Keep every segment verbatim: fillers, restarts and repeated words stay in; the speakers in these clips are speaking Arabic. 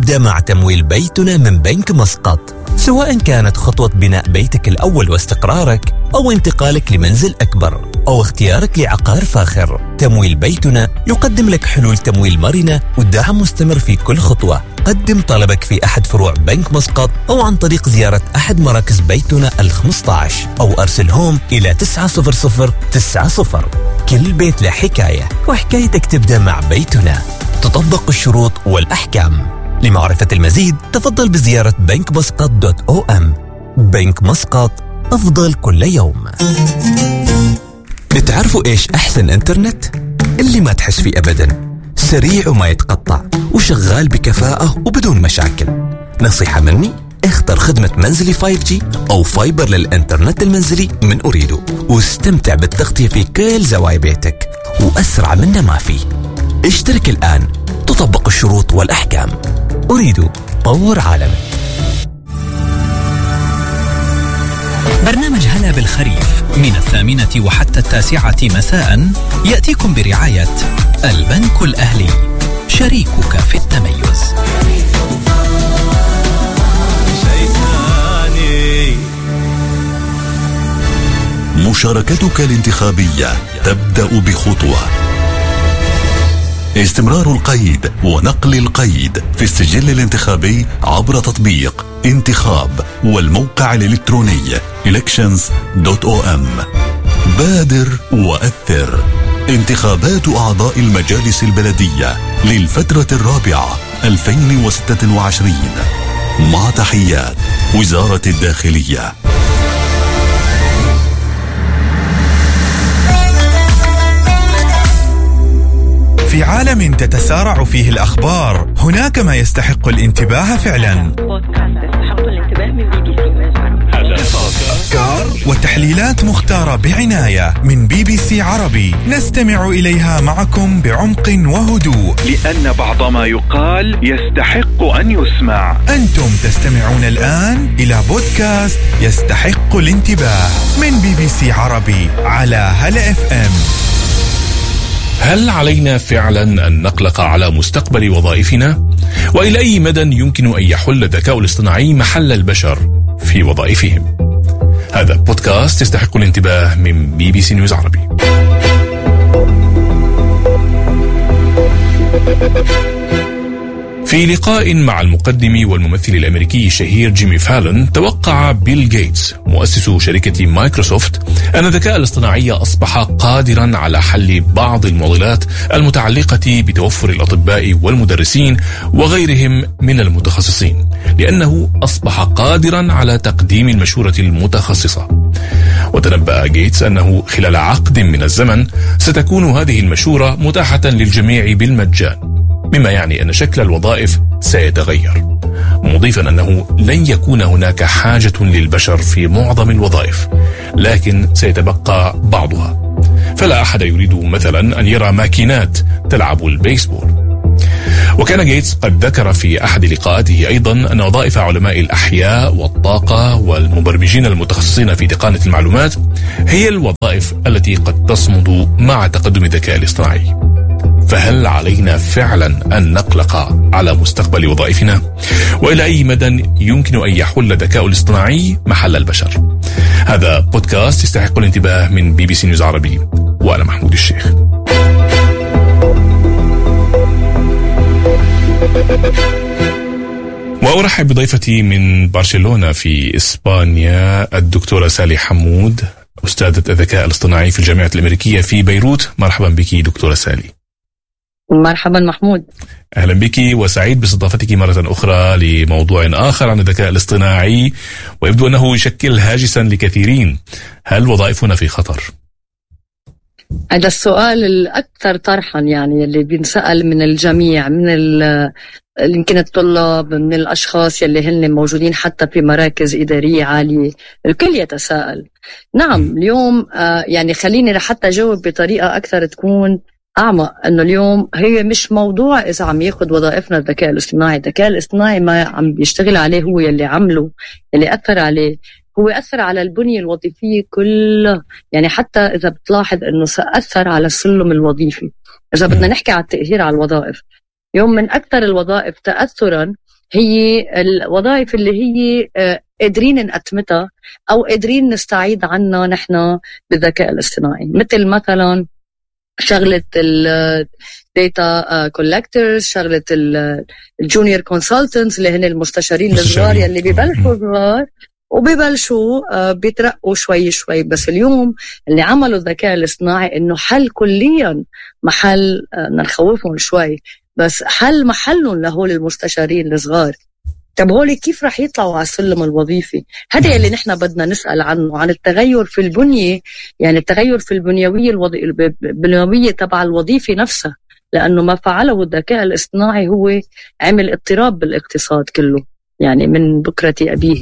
ابدأ مع تمويل بيتنا من بنك مسقط، سواء كانت خطوة بناء بيتك الأول واستقرارك، أو انتقالك لمنزل أكبر، أو اختيارك لعقار فاخر. تمويل بيتنا يقدم لك حلول تمويل مرنة ودعم مستمر في كل خطوة. قدم طلبك في أحد فروع بنك مسقط أو عن طريق زيارة أحد مراكز بيتنا الخمسة عشر، أو أرسلهم إلى تسعة صفر صفر تسعة صفر. كل بيت له حكاية، وحكايتك تبدأ مع بيتنا. تطبق الشروط والأحكام. لمعرفة المزيد تفضل بزيارة بنك مسقط دوت أو أم. بنك مسقط، أفضل كل يوم. بتعرفوا إيش أحسن إنترنت؟ اللي ما تحس فيه أبداً، سريع وما يتقطع وشغال بكفاءة وبدون مشاكل. نصيحة مني، اختر خدمة منزلي فايف جي أو فايبر للإنترنت المنزلي من أريدو، واستمتع بالتغطية في كل زوايا بيتك، وأسرع منه ما فيه. اشترك الآن، تطبق الشروط والأحكام. أريدو، طور عالمك. برنامج هلا بالخريف من الثامنة وحتى التاسعة مساء يأتيكم برعاية البنك الأهلي، شريكك في التميز. مشاركتك الانتخابية تبدأ بخطوة. استمرار القيد ونقل القيد في السجل الانتخابي عبر تطبيق انتخاب والموقع الإلكتروني elections دوت أو أم. بادر وأثر. انتخابات أعضاء المجالس البلدية للفترة الرابعة ألفين وستة وعشرين، مع تحيات وزارة الداخلية. في عالم تتسارع فيه الأخبار، هناك ما يستحق الانتباه فعلا. أفكار وتحليلات مختارة بعناية من بي بي سي عربي، نستمع إليها معكم بعمق وهدوء، لأن بعض ما يقال يستحق أن يسمع. أنتم تستمعون الآن إلى بودكاست يستحق الانتباه من بي بي سي عربي على هلا اف ام. هل علينا فعلا أن نقلق على مستقبل وظائفنا؟ وإلى أي مدى يمكن أن يحل الذكاء الاصطناعي محل البشر في وظائفهم؟ هذا بودكاست يستحق الانتباه من بي بي سي نيوز عربي. في لقاء مع المقدم والممثل الأمريكي الشهير جيمي فالون، توقع بيل غيتس مؤسس شركة مايكروسوفت أن الذكاء الاصطناعي أصبح قادرا على حل بعض المعضلات المتعلقة بتوفر الأطباء والمدرسين وغيرهم من المتخصصين، لأنه أصبح قادرا على تقديم المشورة المتخصصة. وتنبأ غيتس أنه خلال عقد من الزمن ستكون هذه المشورة متاحة للجميع بالمجان، مما يعني أن شكل الوظائف سيتغير، مضيفا أنه لن يكون هناك حاجة للبشر في معظم الوظائف، لكن سيتبقى بعضها. فلا أحد يريد مثلا أن يرى ماكينات تلعب البيسبول. وكان غيتس قد ذكر في أحد لقاءاته أيضا أن وظائف علماء الأحياء والطاقة والمبرمجين المتخصصين في تقنية المعلومات هي الوظائف التي قد تصمد مع تقدم الذكاء الاصطناعي. فهل علينا فعلا أن نقلق على مستقبل وظائفنا؟ وإلى أي مدى يمكن أن يحل الذكاء الاصطناعي محل البشر؟ هذا بودكاست يستحق الانتباه من بي بي سي نيوز عربي، وأنا محمود الشيخ. وأرحب بضيفتي من برشلونة في إسبانيا الدكتورة سالي حمود، أستاذة الذكاء الاصطناعي في الجامعة الأمريكية في بيروت. مرحبا بك دكتورة سالي. مرحبا محمود. أهلا بك وسعيد باستضافتك مرة أخرى لموضوع آخر عن الذكاء الاصطناعي، ويبدو أنه يشكل هاجسا لكثيرين. هل وظائفنا في خطر؟ هذا السؤال الأكثر طرحا، يعني اللي بينسأل من الجميع، من يمكن الطلاب، من الأشخاص يلي هن موجودين حتى في مراكز إدارية عالية، الكل يتساءل. نعم اليوم آه يعني خليني حتى أجاوب بطريقة أكثر تكون أعمق، أنه اليوم هي مش موضوع إذا عم ياخد وظائفنا الذكاء الاصطناعي. الذكاء الاصطناعي ما عم بيشتغل عليه هو يلي عمله، يلي أثر عليه، هو أثر على البنية الوظيفية كلها. يعني حتى إذا بتلاحظ أنه سأثر على السلم الوظيفي. إذا بدنا نحكي على التأثير على الوظائف، يوم من أكثر الوظائف تأثرا هي الوظائف اللي هي قادرين نأتمتها أو قادرين نستعيد عنها نحن بالذكاء الاصطناعي، مثل مثلا شغلة الداتا كولكترز، شغلة الجونيور كونسلتنتس اللي هن المستشارين الصغار يلي بيبلشوا صغار وبيبلشوا بيترقوا شوي شوي. بس اليوم اللي عملوا الذكاء الاصطناعي انه حل كليا محل، نخوفهم شوي، بس حل محلهم لهول المستشارين الصغار. طب هولي كيف رح يطلعوا على السلم الوظيفي؟ هذا اللي نحن بدنا نسأل عنه، عن التغير في البنية، يعني التغير في البنيوية الوظي... البنيوية تبع الوظيفة نفسها، لأنه ما فعله الذكاء الاصطناعي هو عمل اضطراب بالاقتصاد كله، يعني من بكرة أبيه.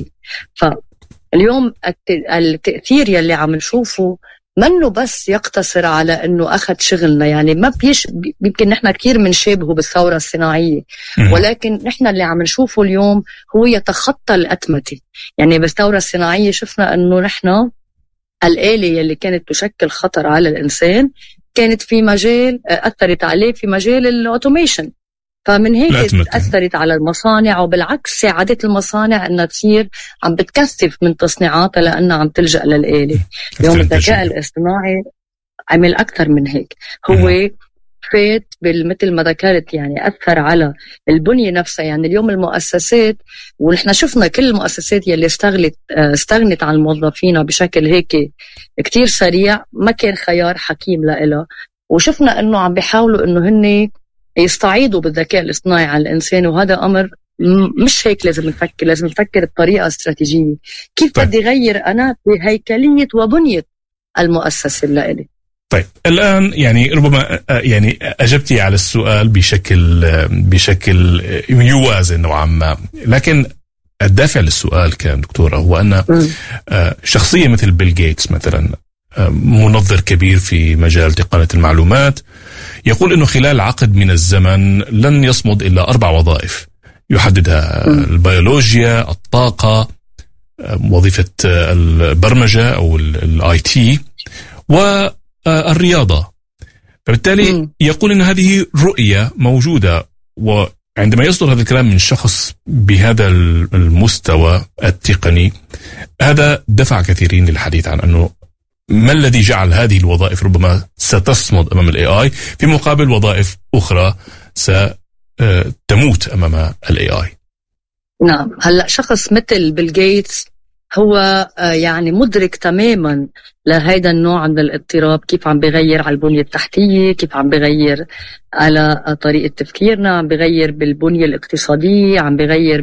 فاليوم التأثير يلي عم نشوفه منه بس يقتصر على انه اخذ شغلنا، يعني ما بيش يمكن نحن كثير بنشابهه بالثوره الصناعيه، ولكن نحن اللي عم نشوفه اليوم هو يتخطى الاتمته. يعني بالثوره الصناعيه شفنا انه نحن الآلة اللي كانت تشكل خطر على الانسان كانت في مجال اثرت عليه في مجال الاوتوميشن، فمن هيك تأثرت على المصانع، وبالعكس ساعدت المصانع أنها تصير عم بتكثف من تصنيعاتها لأنها عم تلجأ للآلة. اليوم الذكاء الاصطناعي عمل أكثر من هيك، هو فات مثل ما ذكرت يعني أثر على البنية نفسها. يعني اليوم المؤسسات، ونحن شفنا كل المؤسسات يلي استغلت استغنت عن موظفينها بشكل هيك كتير سريع، ما كان خيار حكيم لإلها، وشفنا أنه عم بيحاولوا أنه هن يستعيدوا بالذكاء الاصطناعي على الإنسان، وهذا أمر مش هيك. لازم نفكر لازم نفكر بطريقة استراتيجية كيف طيب. بدي غير أنا بهيكلية وبنية المؤسسة اللي إلي. طيب الآن يعني ربما يعني أجبتي على السؤال بشكل بشكل يوازن نوعا ما، لكن الدافع للسؤال كان دكتورة هو أن شخصية مثل بيل جيتس مثلا، منظر كبير في مجال تقنية المعلومات، يقول أنه خلال عقد من الزمن لن يصمد إلا أربع وظائف يحددها: البيولوجيا، الطاقة، وظيفة البرمجة أو الاي تي، والرياضة. فبالتالي يقول أن هذه رؤية موجودة، وعندما يصدر هذا الكلام من شخص بهذا المستوى التقني هذا دفع كثيرين للحديث عن أنه ما الذي جعل هذه الوظائف ربما ستصمد أمام الاي اي في مقابل وظائف أخرى ستموت أمام الاي اي. نعم، هلأ شخص مثل بيل جيتس هو يعني مدرك تماما لهذا النوع من الاضطراب، كيف عم بيغير على البنية التحتية، كيف عم بيغير على طريقة تفكيرنا، عم بيغير بالبنية الاقتصادية، عم بيغير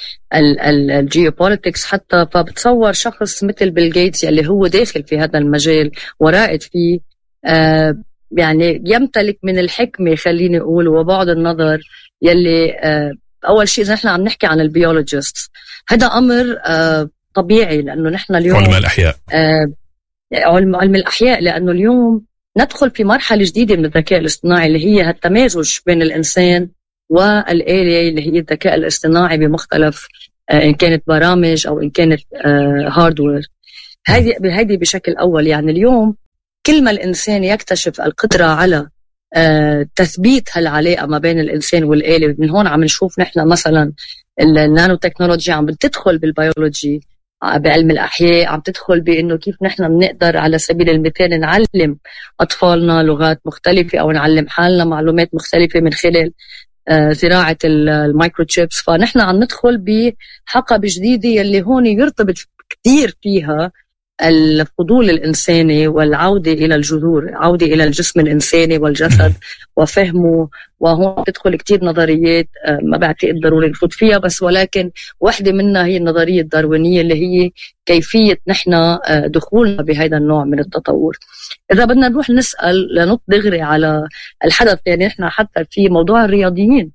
بالجيوبوليتكس حتى. فبتصور شخص مثل بيل جيتس اللي هو داخل في هذا المجال ورائد فيه، آه يعني يمتلك من الحكمة خليني أقول وبعد النظر يلي آه أول شيء إذا نحن عم نحكي عن البيولوجيست هذا أمر آه طبيعي، لأنه نحن اليوم علم الأحياء آه علم, علم الأحياء لأنه اليوم ندخل في مرحلة جديدة من الذكاء الاصطناعي اللي هي التمازج بين الإنسان والآلة اللي هي الذكاء الاصطناعي بمختلف آه إن كانت برامج أو إن كانت آه هاردوير. هذه هذه بشكل أول. يعني اليوم كل ما الإنسان يكتشف القدرة على آه تثبيت هالعلاقة ما بين الإنسان والآلة، من هون عم نشوف نحن مثلا النانو تكنولوجيا عم بتدخل بالبيولوجي بعلم الأحياء، عم تدخل بأنه كيف نحن بنقدر على سبيل المثال نعلم أطفالنا لغات مختلفة أو نعلم حالنا معلومات مختلفة من خلال آه زراعة المايكروتشيبس. فنحن عم ندخل بحقبة جديدة يلي هون يرتبط كتير فيها الفضول الإنساني والعودة إلى الجذور، عودة إلى الجسم الإنساني والجسد وفهمه. وهون تدخل كتير نظريات ما بعتقد ضروري نفوت فيها، بس ولكن واحدة منها هي النظرية الداروينية اللي هي كيفية نحن دخولنا بهذا النوع من التطور. إذا بدنا نروح نسأل لنط دغري على الحدث، يعني نحن حتى في موضوع الرياضيين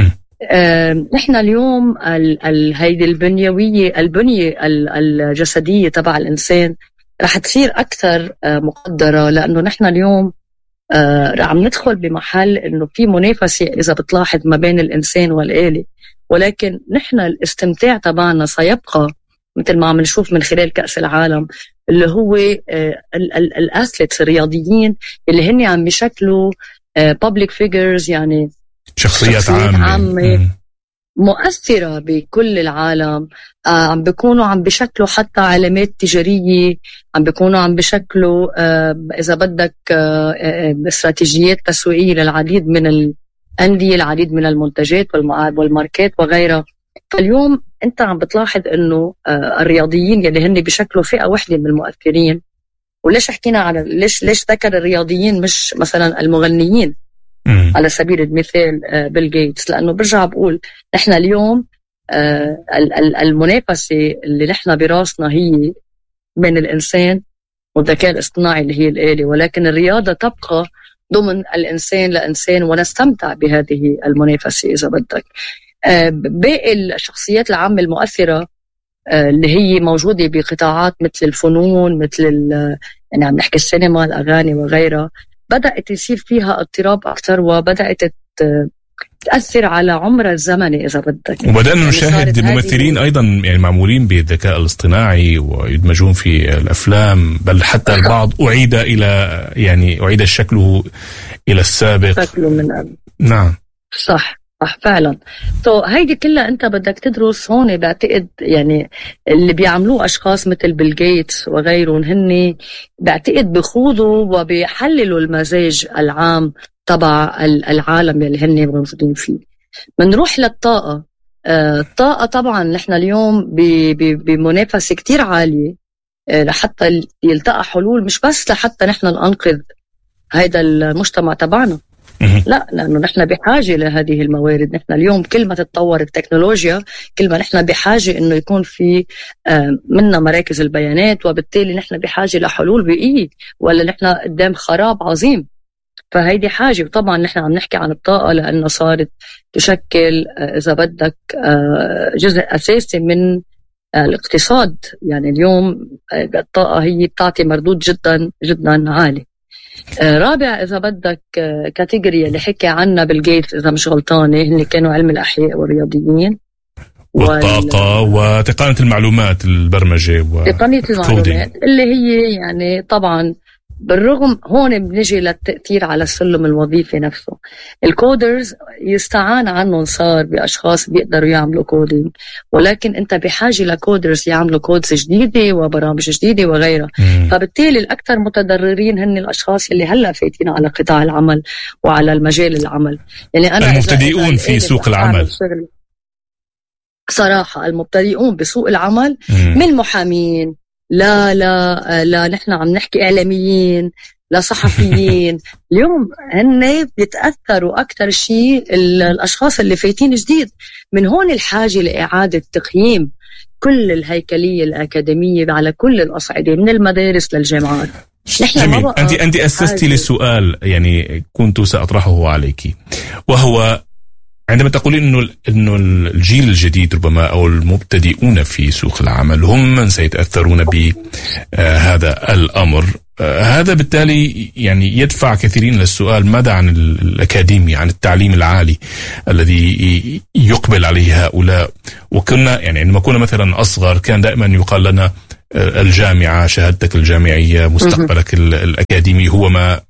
آه، نحن اليوم هيدي البنيوية البنية الجسدية تبع الإنسان رح تصير أكثر آه مقدرة، لأنه نحن اليوم آه عم ندخل بمحل إنه في منافسة إذا بتلاحظ ما بين الإنسان والآلة، ولكن نحن الاستمتاع تبعنا سيبقى مثل ما عم نشوف من خلال كأس العالم اللي هو آه الأثليتس الرياضيين اللي هن عم بيشكلوا آه public figures، يعني شخصيات عامة, عامة مؤثرة بكل العالم. آه عم بيكونوا عم بشكلوا حتى علامات تجارية، عم بيكونوا عم بشكلوا آه إذا بدك آه آه استراتيجيات تسويقية للعديد من الأندية، العديد من المنتجات والماركات وغيرها. فاليوم أنت عم بتلاحظ إنه آه الرياضيين يلي هن بشكلوا فئة واحدة من المؤثرين. وليش حكينا على ليش ليش ذكر الرياضيين مش مثلا المغنيين م. على سبيل المثال آه بيل جيتس؟ لأنه برجع بقول نحن اليوم آه المنافسة اللي نحن براسنا هي بين الإنسان والذكاء الاصطناعي اللي هي الآلة، ولكن الرياضة تبقى ضمن الإنسان لإنسان، ونستمتع بهذه المنافسة إذا بدك. آه باقي الشخصيات العامة المؤثرة آه اللي هي موجودة بقطاعات مثل الفنون، مثل يعني عم نحكي السينما، الأغاني وغيرها، بدأت يصير فيها اضطراب أكثر، وبدأت تأثر على عمر الزمني إذا بدك. وبدأنا يعني نشاهد ممثلين أيضا يعني معمولين بالذكاء الاصطناعي ويدمجون في الأفلام، بل حتى البعض أعيد إلى يعني أعيد شكله إلى السابق. شكله من قبل. نعم صح صح فعلا. تو هيدي كلها انت بدك تدرس هون. بعتقد يعني اللي بيعملوه اشخاص مثل بيل جيتس وغيرهم هن بعتقد بخوضوا وبيحللوا المزاج العام تبع العالم اللي هن موجودين فيه. بنروح للطاقة. آه الطاقة طبعا نحن اليوم بمنافسة كتير عالية آه لحتى يلتقى حلول، مش بس لحتى نحن ننقذ هيدا المجتمع تبعنا، لا، لأنه نحن بحاجة لهذه الموارد. نحن اليوم كل ما تتطور التكنولوجيا كل ما نحن بحاجة إنه يكون في منا مراكز البيانات، وبالتالي نحن بحاجة لحلول بيئية، ولا نحن قدام خراب عظيم. فهيدي حاجة. وطبعا نحن عم نحكي عن الطاقة لأنها صارت تشكل إذا بدك جزء أساسي من الاقتصاد. يعني اليوم الطاقة هي بتعطي مردود جدا جدا عالي. رابع إذا بدك كاتيجوري اللي حكي عنها بيل جيتس إذا مش غلطانة، هن كانوا علم الأحياء والرياضيين والطاقة وال... وتقنية المعلومات، البرمجة وتقنية المعلومات اللي هي يعني طبعا بالرغم هون بنجي للتأثير على السلم الوظيفي نفسه. الكودرز يستعان عنهم صار بأشخاص بيقدروا يعملوا كودينج، ولكن انت بحاجة لكودرز يعملوا كودز جديدة وبرامج جديدة وغيرها. مم. فبالتالي الأكثر متضررين هن الأشخاص اللي هلأ فايتين على قطاع العمل وعلى المجال العمل. يعني أنا المبتدئون في سوق العمل صراحة، المبتدئون بسوق العمل مم. من محامين لا لا لا نحن عم نحكي إعلاميين، لا صحفيين. اليوم هن بيتأثروا أكتر شيء الأشخاص اللي فايتين جديد. من هون الحاجة لإعادة تقييم كل الهيكلية الأكاديمية على كل الأصعدة من المدارس للجامعات. جميل. أنت أنت أسستي للسؤال يعني كنت سأطرحه عليك، وهو عندما تقولين إنه إنه الجيل الجديد ربما أو المبتدئون في سوق العمل هم من سيتأثرون بهذا الأمر، هذا بالتالي يعني يدفع كثيرين للسؤال: ماذا عن الأكاديمي، عن التعليم العالي الذي يقبل عليه هؤلاء؟ وكنا يعني عندما كنا مثلا أصغر كان دائما يقال لنا الجامعة، شهادتك الجامعية، مستقبلك الأكاديمي هو ما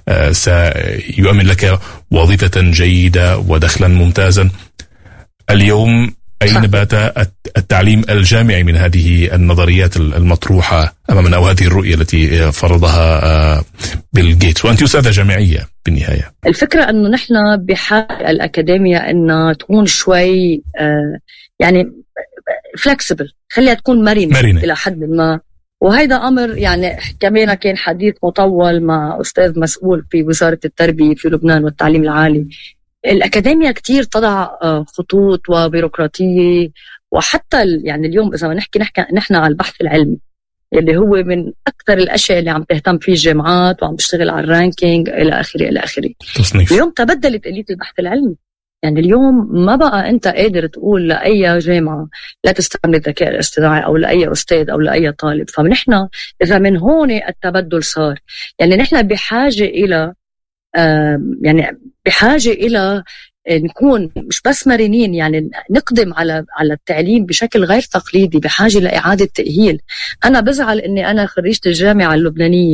سيؤمن لك وظيفة جيدة ودخلا ممتازا. اليوم أين بات التعليم الجامعي من هذه النظريات المطروحة أمامنا، أو هذه الرؤية التي فرضها بيل جيتس، وأنت أستاذة جامعية بالنهاية؟ الفكرة أنه نحن بحاجة الأكاديمية أنها تكون شوي يعني فلكسبل، خليها تكون مرنة, مرنة إلى حد ما. وهذا أمر يعني كمان كان حديث مطول مع أستاذ مسؤول في وزارة التربية في لبنان والتعليم العالي. الأكاديمية كتير تضع خطوط وبيروقراطية، وحتى يعني اليوم إذا ما نحكي نحكي نحن على البحث العلمي اللي هو من أكثر الأشياء اللي عم تهتم فيه الجامعات وعم تشتغل على الرانكينج إلى آخره إلى آخره. تصنيف. اليوم تبدلت آلية البحث العلمي. يعني اليوم ما بقى أنت قادر تقول لأي جامعة لا تستعمل الذكاء الاصطناعي أو لأي أستاذ أو لأي طالب. فنحن إذا من هون التبدل صار، يعني نحن بحاجة إلى آه يعني بحاجة إلى نكون مش بس مرنين، يعني نقدم على على التعليم بشكل غير تقليدي، بحاجة لإعادة تأهيل. أنا بزعل إني أنا خريجة الجامعة اللبنانية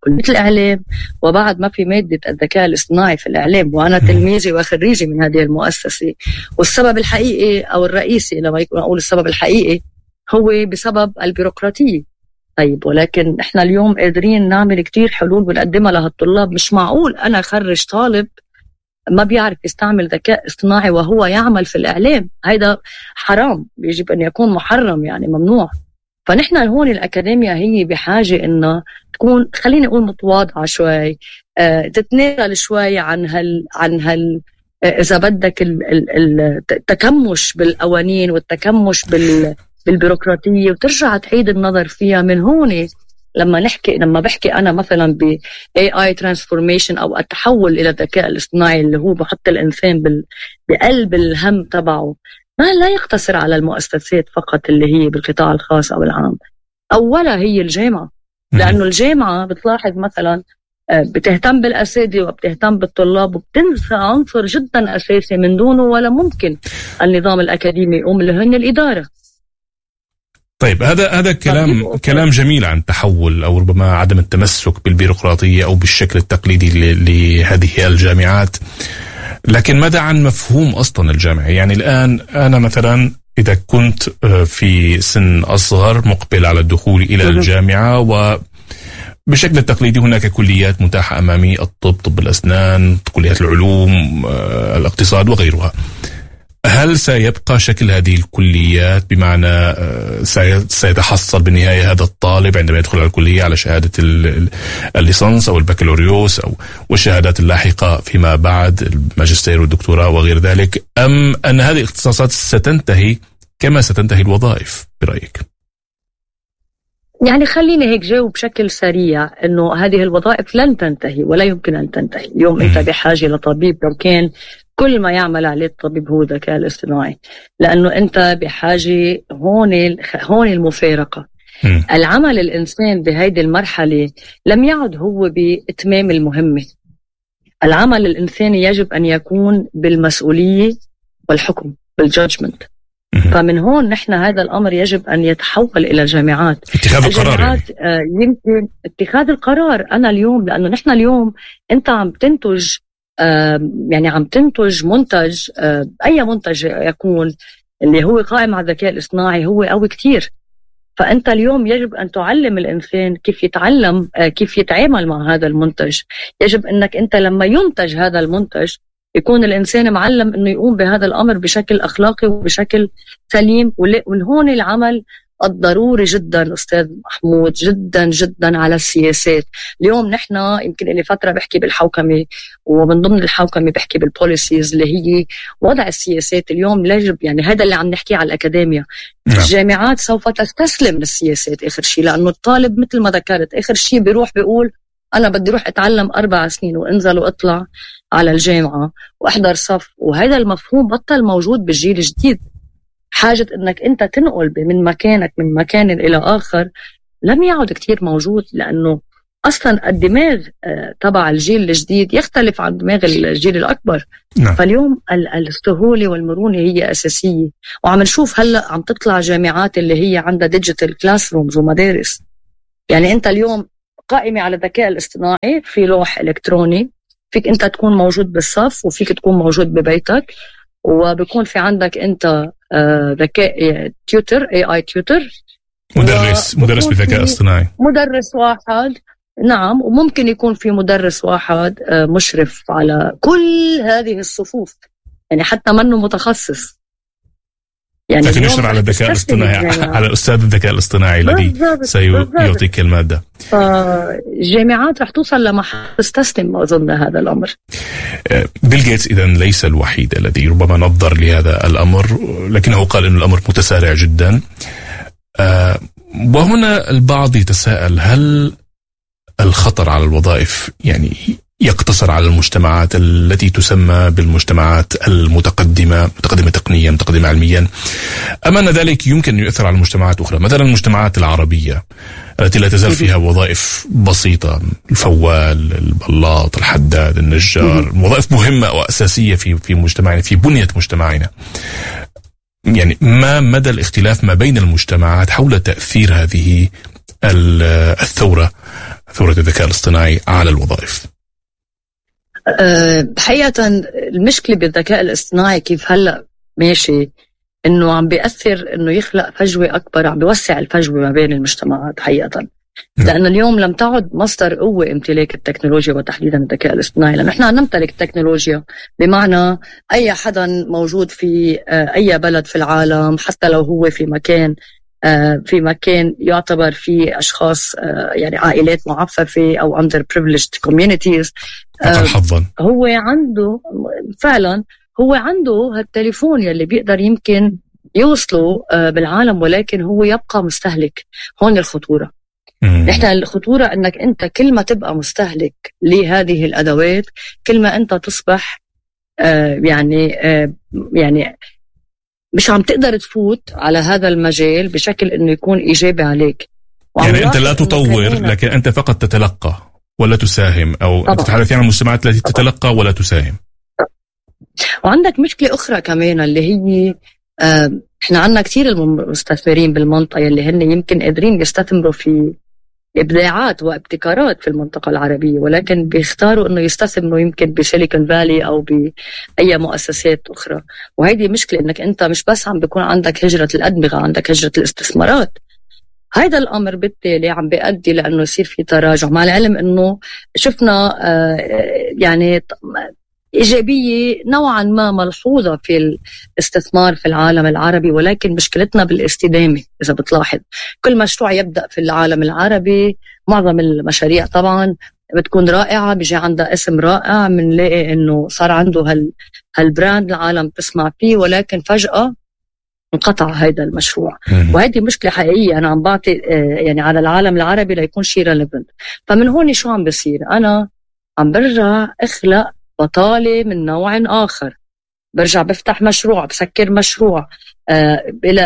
كلية الإعلام، وبعد ما في مادة الذكاء الاصطناعي في الإعلام، وأنا تلميذي وخريجي من هذه المؤسسة. والسبب الحقيقي أو الرئيسي لما يكون أقول السبب الحقيقي هو بسبب البيروقراطية. طيب ولكن إحنا اليوم قادرين نعمل كتير حلول بنقدمها لهالطلاب. مش معقول أنا خرج طالب ما بيعرف يستعمل ذكاء اصطناعي وهو يعمل في الإعلام. هيدا حرام، يجب أن يكون محرم، يعني ممنوع. فنحن هون الأكاديمية هي بحاجة إنه تكون، خليني أقول متواضعة شوي، اه تتنازل شوي عن هال عن هال اه إذا بدك التكمش بالقوانين والتكمش بال بالبيروقراطية، وترجع تعيد النظر فيها من هون. لما نحكي لما بحكي أنا مثلا ب إيه آي transformation أو التحول إلى الذكاء الاصطناعي اللي هو بحط الإنسان بال... بقلب الهم تبعه، ما لا يقتصر على المؤسسات فقط اللي هي بالقطاع الخاص أو العام، أولا هي الجامعة. لأنه الجامعة بتلاحظ مثلا بتهتم بالأساتذة وبتهتم بالطلاب وبتنسى عنصر جدا أساسي من دونه ولا ممكن النظام الأكاديمي يقوم، اللي هن الإدارة. طيب هذا هذا كلام كلام جميل عن تحول او ربما عدم التمسك بالبيروقراطيه او بالشكل التقليدي لهذه الجامعات، لكن ماذا عن مفهوم اصلا الجامعه؟ يعني الان انا مثلا اذا كنت في سن اصغر مقبل على الدخول الى الجامعه، وبشكل التقليدي هناك كليات متاحه امامي، الطب، طب الاسنان، كليات العلوم، الاقتصاد وغيرها. هل سيبقى شكل هذه الكليات، بمعنى سيتحصل بالنهاية هذا الطالب عندما يدخل على الكلية على شهادة الليسانس أو البكالوريوس أو والشهادات اللاحقة فيما بعد الماجستير والدكتوراه وغير ذلك، أم أن هذه الاختصاصات ستنتهي كما ستنتهي الوظائف برأيك؟ يعني خليني هيك جاوب بشكل سريع إنه هذه الوظائف لن تنتهي ولا يمكن أن تنتهي. اليوم أنت بحاجة لطبيب، لو كان كل ما يعمل عليه الطبيب هو الذكاء الاصطناعي، لأنه أنت بحاجة هون هون المفارقة. م. العمل الإنسان بهيدي المرحلة لم يعد هو بإتمام المهمة. العمل الإنساني يجب أن يكون بالمسؤولية والحكم، بالجادجمنت. فمن هون نحن هذا الأمر يجب أن يتحول إلى الجامعات. اتخاذ القرار يعني. آه يمكن اتخاذ القرار. أنا اليوم لأنه نحن اليوم أنت عم تنتج آه يعني عم تنتج منتج، آه أي منتج يكون اللي هو قائم على الذكاء الاصطناعي هو قوي كتير. فأنت اليوم يجب أن تعلم الإنسان كيف يتعلم، آه كيف يتعامل مع هذا المنتج. يجب أنك أنت لما ينتج هذا المنتج يكون الإنسان معلم أنه يقوم بهذا الأمر بشكل أخلاقي وبشكل سليم. وهون العمل الضروري جدا أستاذ محمود، جدا جدا على السياسات. اليوم نحن يمكن اللي فترة بحكي بالحوكمة، ومن ضمن الحوكمة بحكي بالبوليسيز اللي هي وضع السياسات. اليوم يجب يعني هذا اللي عم نحكيه على الأكاديمية. الجامعات سوف تستسلم للسياسات آخر شيء، لأنه الطالب مثل ما ذكرت آخر شيء بيروح بيقول أنا بدي روح أتعلم أربع سنين وانزل وأطلع على الجامعة وأحضر صف. وهذا المفهوم بطل موجود بالجيل الجديد. حاجة أنك أنت تنقل من مكانك من مكان إلى آخر لم يعد كتير موجود، لأنه أصلا الدماغ تبع الجيل الجديد يختلف عن دماغ الجيل الأكبر. نعم. فاليوم السهولة والمرونة هي أساسية. وعم نشوف هلأ عم تطلع جامعات اللي هي عندها ديجيتال كلاس رومز ومدارس. يعني أنت اليوم قائمة على الذكاء الاصطناعي في لوح إلكتروني، فيك أنت تكون موجود بالصف وفيك تكون موجود ببيتك، وبيكون في عندك أنت ذكاء تيوتر اي اي تيوتر، مدرس مدرس بالذكاء الاصطناعي، مدرس واحد. نعم. وممكن يكون في مدرس واحد مشرف على كل هذه الصفوف، يعني حتى منه متخصص، يعني لكن يشرف على الذكاء الاصطناعي، على أستاذ الذكاء الاصطناعي الذي سيعطيك المادة. فالجامعات رح توصل لمحل تستسلم أظن هذا الأمر. بيل جيتس إذن ليس الوحيد الذي ربما نظر لهذا الأمر، لكنه قال إن الأمر متسارع جدا. وهنا البعض يتساءل هل الخطر على الوظائف يعني يقتصر على المجتمعات التي تسمى بالمجتمعات المتقدمة، متقدمة تقنيا، متقدمة علميا، أم أن ذلك يمكن أن يؤثر على مجتمعات أخرى، مثلا المجتمعات العربية التي لا تزال فيها وظائف بسيطة، الفوال، البلاط، الحداد، النجار، وظائف مهمة وأساسية في في مجتمعنا، في بنية مجتمعنا. يعني ما مدى الاختلاف ما بين المجتمعات حول تأثير هذه الثورة ثورة الذكاء الاصطناعي على الوظائف؟ أه حقيقة المشكلة بالذكاء الاصطناعي كيف هلأ ماشي إنه عم بيأثر إنه يخلق فجوة أكبر، عم بيوسع الفجوة ما بين المجتمعات حقيقة. لأن اليوم لم تعد مصدر قوة امتلاك التكنولوجيا وتحديدا الذكاء الاصطناعي، لأن نحن نمتلك التكنولوجيا، بمعنى أي حدا موجود في أي بلد في العالم حتى لو هو في مكان في مكان يعتبر فيه أشخاص يعني عائلات معففة أو underprivileged communities، هو عنده فعلا هو عنده هالتليفون يلي بيقدر يمكن يوصلوا بالعالم، ولكن هو يبقى مستهلك. هون الخطورة. نحن الخطورة أنك أنت كل ما تبقى مستهلك لهذه الأدوات كل ما أنت تصبح آه يعني آه يعني مش عم تقدر تفوت على هذا المجال بشكل أنه يكون إيجابي عليك. يعني أنت لا تطور لكن أنت فقط تتلقى ولا تساهم، أو أنت تتحدث عن المجتمعات التي تتلقى ولا تساهم. وعندك مشكلة أخرى كمان اللي هي آه إحنا عنا كتير المستثمرين بالمنطقة اللي هن يمكن قادرين يستثمروا في إبداعات وابتكارات في المنطقة العربية، ولكن بيختاروا إنه يستثمروا يمكن بسيليكون فالي أو بأي مؤسسات أخرى. وهيدي مشكلة إنك أنت مش بس عم بيكون عندك هجرة الأدمغة، عندك هجرة الاستثمارات. هيدا الأمر بالتالي عم بيؤدي لأنه يصير في تراجع، مع العلم إنه شفنا آه يعني إيجابية نوعا ما ملحوظة في الاستثمار في العالم العربي، ولكن مشكلتنا بالاستدامة. إذا بتلاحظ كل مشروع يبدأ في العالم العربي، معظم المشاريع طبعا بتكون رائعة، بيجي عندها اسم رائع، منلاقي إنه صار عنده هال هالبراند العالم تسمع فيه، ولكن فجأة انقطع هذا المشروع. وهذه مشكلة حقيقية أنا عم بعطي يعني على العالم العربي ليكون شيء ريليفنت. فمن هون شو عم بصير؟ أنا عم برجع أخلق بطالة من نوع آخر، برجع بفتح مشروع، بسكر مشروع. آه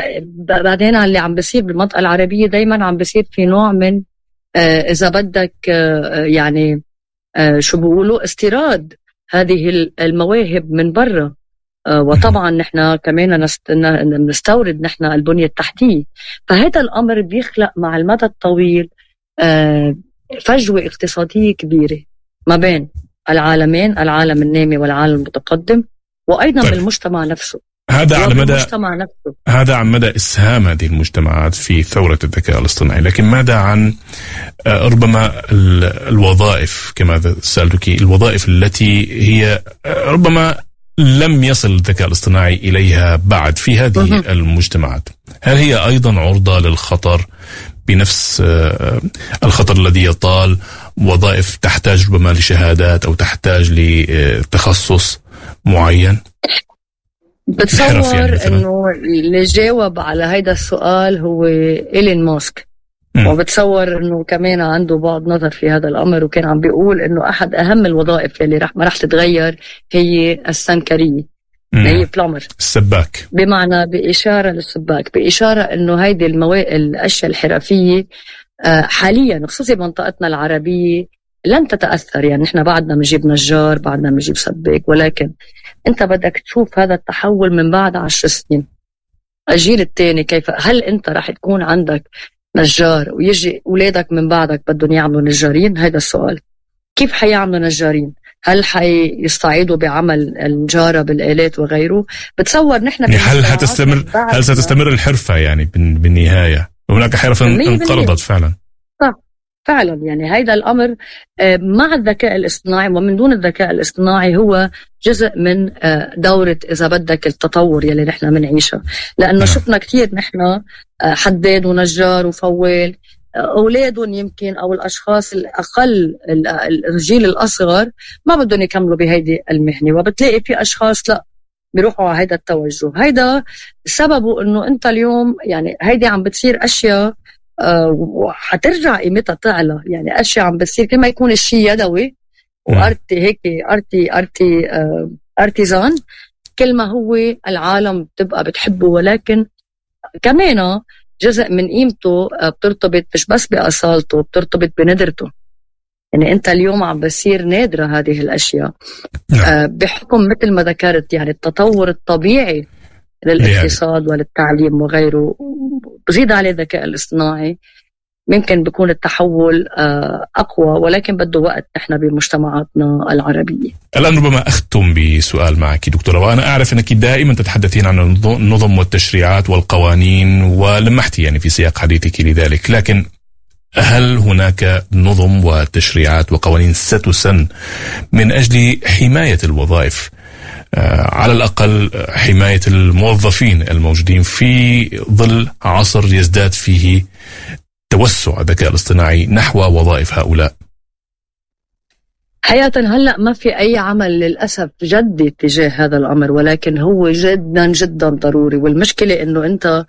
بعدين اللي عم بصير بالمنطقة العربية دايما عم بصير في نوع من آه إذا بدك آه يعني آه شو بيقولوا استيراد هذه المواهب من برا. آه وطبعا نحن كمان نستورد نحن البنية التحتية. فهذا الأمر بيخلق مع المدى الطويل آه فجوة اقتصادية كبيرة ما بين العالمين، العالم النامي والعالم المتقدم، وأيضا طيب. بالمجتمع نفسه. هذا على مدى هذا عن مدى إسهام هذه المجتمعات في ثورة الذكاء الاصطناعي، لكن ماذا عن ربما الوظائف كما سألتك، الوظائف التي هي ربما لم يصل الذكاء الاصطناعي إليها بعد في هذه المجتمعات؟ هل هي أيضا عرضة للخطر بنفس الخطر الذي يطال وظائف تحتاج ربما لشهادات أو تحتاج لتخصص معين؟ بتصور يعني أنه اللي جاوب على هيدا السؤال هو إيلون ماسك، وبتصور أنه كمان عنده بعض نظر في هذا الأمر، وكان عم بيقول أنه أحد أهم الوظائف اللي رح ما رح تتغير هي السنكرية، هي بلامر، السباك، بمعنى بإشارة للسباك، بإشارة أنه هيدي الموا... الأشياء الحرفية حاليا خصوصا منطقتنا العربية لن تتأثر. يعني نحن بعدنا بنجيب نجار، بعدنا بنجيب سباك، ولكن أنت بدك تشوف هذا التحول من بعد عشر سنين. الجيل الثاني كيف، هل أنت رح تكون عندك نجار ويجي أولادك من بعدك بدهم يعملوا نجارين؟ هذا السؤال. كيف حيعملوا نجارين؟ هل حيستعيدوا بعمل النجارة بالآلات وغيره؟ بتصور نحن يعني هل هتستمر هل ستستمر الحرفة يعني بالنهاية؟ هناك حرفة انقرضت فعلا. صح فعلا. يعني هيدا الأمر مع الذكاء الاصطناعي ومن دون الذكاء الاصطناعي هو جزء من دورة إذا بدك التطور يلي نحن منعيشها. لأنه شفنا كتير نحن حداد ونجار وفوال أولادهم يمكن أو الأشخاص الأقل الجيل الأصغر ما بدهم يكملوا بهيدي المهنة، وبتلاقي في أشخاص لا بيروحوا على هيدا التوجه. هيدا سببه إنه أنت اليوم يعني هيدي عم بتصير أشياء أه وحترجع قيمتها تعلى. يعني أشياء عم بتصير كل ما يكون الشيء يدوي وأرتي هيك أرتي أرتي أه أرتيزان، كل ما هو العالم بتبقى بتحبه، ولكن كمان جزء من قيمته بترتبط مش بس بأصالته، بترتبط بندرته. يعني أنت اليوم عم بصير نادرة هذه الأشياء بحكم مثل ما ذكرت يعني التطور الطبيعي للاقتصاد وللتعليم وغيره، بزيد عليه الذكاء الاصطناعي. ممكن بيكون التحول أقوى، ولكن بده وقت نحن بمجتمعاتنا العربية. الآن ربما أختم بسؤال معك دكتورة، وأنا أعرف أنك دائما تتحدثين عن النظم والتشريعات والقوانين ولمحتي يعني في سياق حديثك لذلك، لكن هل هناك نظم وتشريعات وقوانين ستسن من أجل حماية الوظائف، على الأقل حماية الموظفين الموجودين في ظل عصر يزداد فيه توسع الذكاء الاصطناعي نحو وظائف هؤلاء؟ حقيقة هلأ ما في أي عمل للأسف جدي تجاه هذا الأمر، ولكن هو جدا جدا ضروري. والمشكلة إنه أنت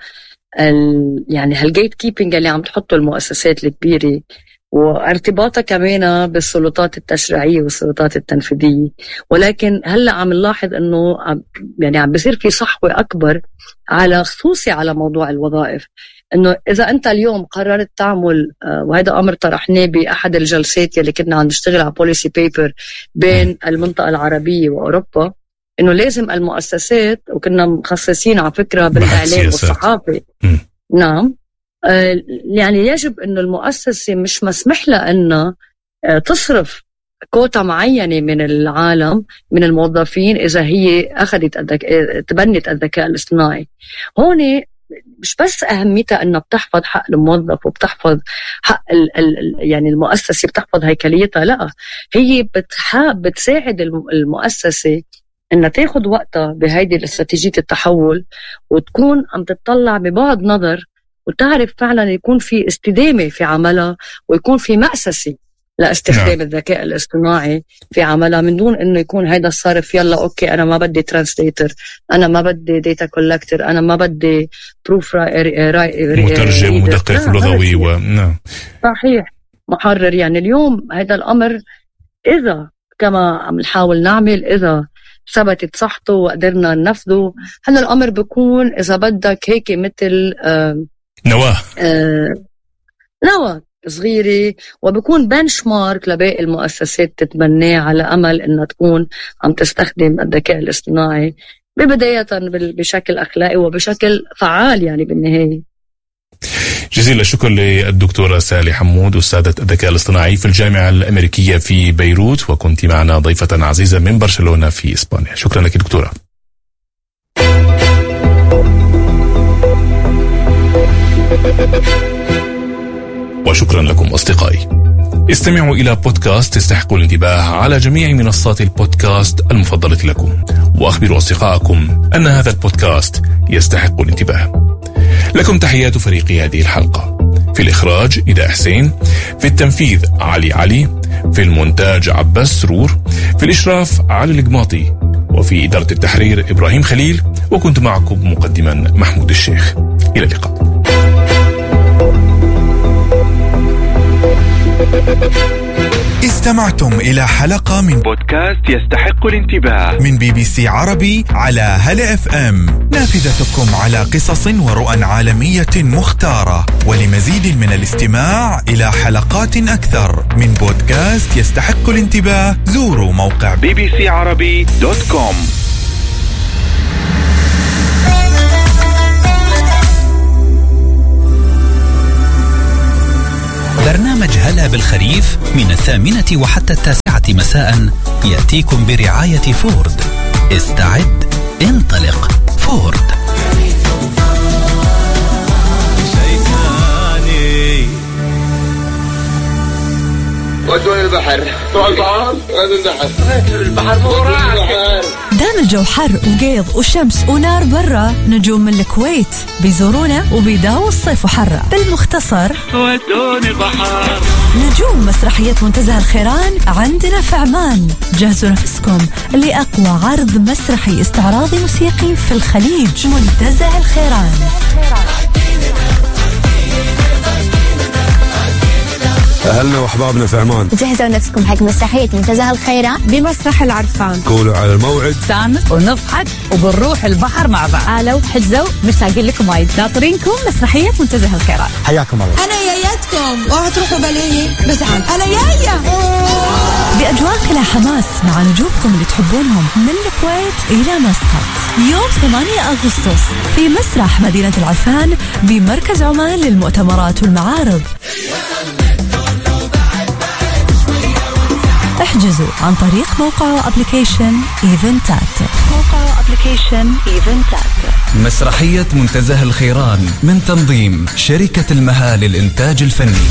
ال يعني هالجيت كيبينج اللي عم تحطه المؤسسات الكبيرة وارتباطها كمان بالسلطات التشريعية والسلطات التنفيذية، ولكن هلأ عم نلاحظ إنه يعني عم بيصير في صحوة أكبر على خصوصي على موضوع الوظائف. إنه إذا أنت اليوم قررت تعمل وهذا أمر طرحناه بأحد الجلسات اللي كنا عم نشتغل على بوليسي بيبر بين المنطقة العربية وأوروبا، إنه لازم المؤسسات، وكنا مخصصين على فكرة بالإعلام والصحافة، نعم آه يعني يجب إنه المؤسسة مش مسمح لها إنه آه تصرف كوتا معينة من العالم من الموظفين إذا هي أخذت الذك... تبنت الذكاء الاصطناعي. هون مش بس أهميتها إنها بتحفظ حق الموظف وبتحفظ حق ال ال يعني المؤسسة بتحفظ هيكليتها، لا، هي بتح... بتساعد المؤسسة إنها تاخد وقتها بهيدي الاستراتيجية التحول وتكون عم تطلع ببعد نظر وتعرف فعلا يكون في استدامة في عملها ويكون في مأسسة لاستخدام نعم. الذكاء الاصطناعي في عملها، من دون انه يكون هيدا الصارف يلا اوكي انا ما بدي ترانسليتر، انا ما بدي داتا كولكتر، انا ما بدي بروف راي راي مترجم مدقق لغوي و... نعم صحيح محرر. يعني اليوم هذا الامر اذا كما عم نحاول نعمل اذا ثبتت صحته وقدرنا ننفذه، هذا الامر بيكون اذا بدك هيك مثل آه نواه آه نواه صغيرة، وبكون بنش مارك لباقي المؤسسات تتبناه على أمل أنها تكون عم تستخدم الذكاء الاصطناعي ببداية بشكل أخلاقي وبشكل فعال يعني بالنهاية. جزيل الشكر للدكتورة سالي حمود، أستاذة الذكاء الاصطناعي في الجامعة الأمريكية في بيروت، وكنت معنا ضيفة عزيزة من برشلونة في إسبانيا. شكرا لك دكتورة. وشكرا لكم أصدقائي. استمعوا إلى بودكاست يستحق الانتباه على جميع منصات البودكاست المفضلة لكم، وأخبروا أصدقائكم أن هذا البودكاست يستحق الانتباه. لكم تحيات فريق هذه الحلقة: في الإخراج إذا حسين، في التنفيذ علي علي، في المونتاج عباس سرور، في الإشراف علي القماطي، وفي إدارة التحرير إبراهيم خليل، وكنت معكم مقدما محمود الشيخ. إلى اللقاء. استمعتم إلى حلقة من بودكاست يستحق الانتباه من بي بي سي عربي على هلا اف ام، نافذتكم على قصص ورؤى عالمية مختارة. ولمزيد من الاستماع إلى حلقات أكثر من بودكاست يستحق الانتباه زوروا موقع بي بي سي عربي دوت كوم. برنامج هلا بالخريف من الثامنة وحتى التاسعة مساء يأتيكم برعاية فورد. استعد، انطلق، فورد. ودون البحر البحر البحر البحر دام الجو حر وقيض وشمس ونار برا، نجوم من الكويت بيزورونا وبيداووا الصيف وحرة. بالمختصر ودون البحر. نجوم مسرحية منتزه الخيران عندنا في عمان. جهزوا نفسكم لأقوى عرض مسرحي استعراضي موسيقي في الخليج، منتزه الخيران. أهلنا وأحبابنا في عمان، جهزوا نفسكم حق مسرحية منتزه الخيرات بمسرح العرفان. قولوا على الموعد، نستانس ونضحك وبنروح البحر مع بعض. تعالوا حجزوا، مشتاقين لكم وايد. ناطرينكم مسرحية منتزه الخيرات. حياكم الله. أنا جايتكم، اوعوا تروحوا بليه بزعل. أنا جاية بأجواء كلها حماس مع نجومكم اللي تحبونهم من الكويت إلى مسقط. يوم ثمانية أغسطس في مسرح مدينة العرفان بمركز عمان للمؤتمرات والمعارض. احجزوا عن طريق موقع وابليكيشن ايفنتات. موقع وابليكيشن ايفنتات. مسرحية منتزه الخيران من تنظيم شركة المها للإنتاج الفني.